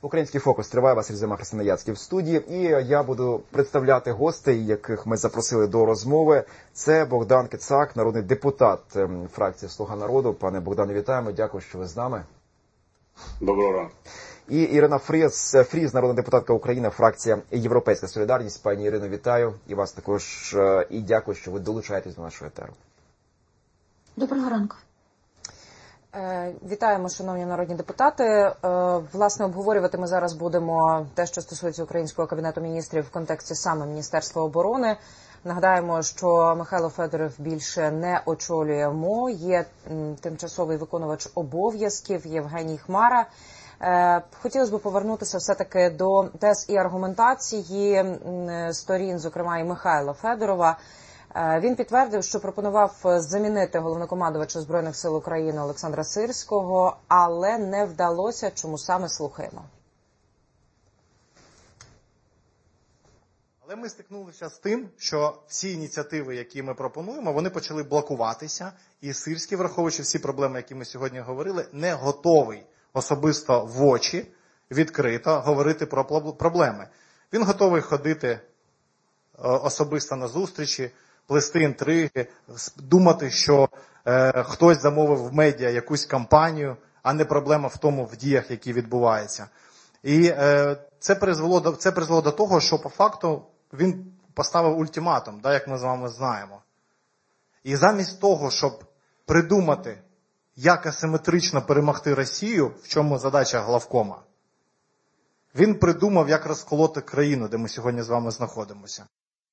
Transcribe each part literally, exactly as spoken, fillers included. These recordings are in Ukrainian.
Український фокус триває, Василь Зима, Христина Яцьків в студії. І я буду представляти гостей, яких ми запросили до розмови. Це Богдан Кицак, народний депутат фракції «Слуга народу». Пане Богдане, вітаємо. Дякую, що ви з нами. Доброго ранку. І Ірина Фріз, Фріз, народна депутатка України, фракція «Європейська солідарність». Пані Ірино, вітаю. І вас також. І дякую, що ви долучаєтесь до нашого етеру. Доброго ранку. Вітаємо, шановні народні депутати. Власне, обговорювати ми зараз будемо те, що стосується Українського Кабінету міністрів в контексті саме Міністерства оборони. Нагадаємо, що Михайло Федоров більше не очолює МО, є тимчасовий виконувач обов'язків Євгеній Хмара. Хотілося б повернутися все-таки до тез і аргументації сторін, зокрема і Михайла Федорова. Він підтвердив, що пропонував замінити головнокомандувача Збройних сил України Олександра Сирського, але не вдалося. Чому саме, слухаємо. Але ми стикнулися з тим, що всі ініціативи, які ми пропонуємо, вони почали блокуватися. І Сирський, враховуючи всі проблеми, які ми сьогодні говорили, не готовий особисто в очі, відкрито говорити про проблеми. Він готовий ходити особисто на зустрічі, плести інтриги, думати, що е, хтось замовив в медіа якусь кампанію, а не проблема в тому, в діях, які відбуваються. І е, це призвело до, це призвело до того, що по факту він поставив ультиматум, да, як ми з вами знаємо. І замість того, щоб придумати, як асиметрично перемогти Росію, в чому задача главкома, він придумав, як розколоти країну, де ми сьогодні з вами знаходимося.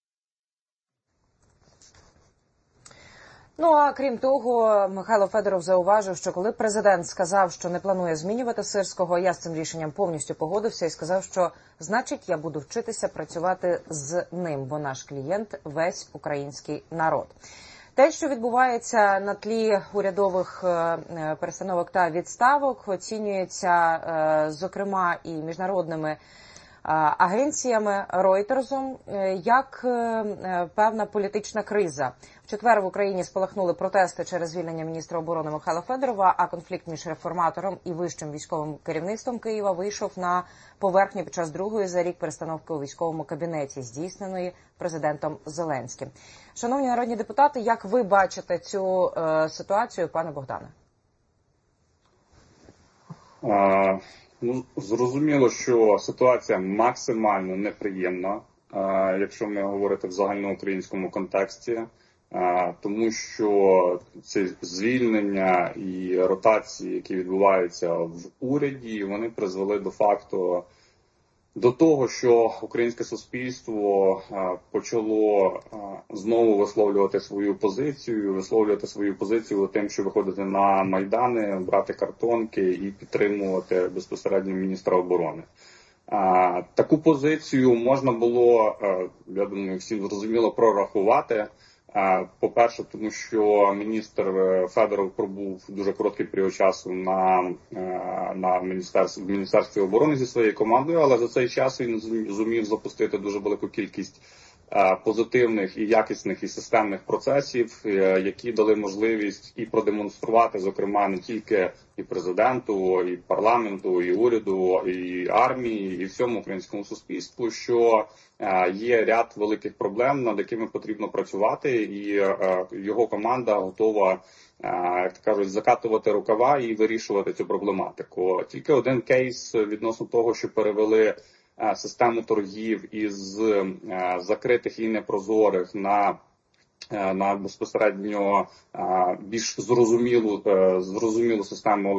Ну, а крім того, Михайло Федоров зауважив, що коли президент сказав, що не планує змінювати Сирського, я з цим рішенням повністю погодився і сказав, що, значить, я буду вчитися працювати з ним, бо наш клієнт – весь український народ. Те, що відбувається на тлі урядових перестановок та відставок, оцінюється, зокрема, і міжнародними агенціями Ройтерсом як певна політична криза. В четвер в Україні спалахнули протести через звільнення міністра оборони Михайла Федорова, а конфлікт між реформатором і вищим військовим керівництвом Києва вийшов на поверхню під час другої за рік перестановки у військовому кабінеті, здійсненої президентом Зеленським. Шановні народні депутати, як ви бачите цю е, ситуацію, пане Богдане? А, ну, зрозуміло, що ситуація максимально неприємна, а, якщо ми говорити в загальноукраїнському контексті. Тому що ці звільнення і ротації, які відбуваються в уряді, вони призвели до факту до того, що українське суспільство почало знову висловлювати свою позицію, висловлювати свою позицію тим, що виходити на майдани, брати картонки і підтримувати безпосередньо міністра оборони. Таку позицію можна було, я думаю, всім зрозуміло, прорахувати. По-перше, тому що міністр Федоров пробув дуже короткий період часу на, на міністерстві, в Міністерстві оборони зі своєю командою, але за цей час він зумів запустити дуже велику кількість позитивних і якісних і системних процесів, які дали можливість і продемонструвати, зокрема, не тільки і президенту, і парламенту, і уряду, і армії, і всьому українському суспільству, що є ряд великих проблем, над якими потрібно працювати, і його команда готова, як то кажуть, закатувати рукава і вирішувати цю проблематику. Тільки один кейс відносно того, що перевели систему торгів із закритих і непрозорих на на безпосередньо більш зрозумілу зрозумілу систему